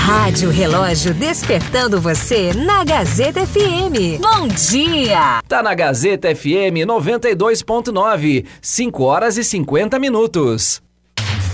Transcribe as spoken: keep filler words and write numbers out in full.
Rádio Relógio despertando você na Gazeta F M. Bom dia! Tá na Gazeta F M noventa e dois ponto nove, cinco horas e cinquenta minutos.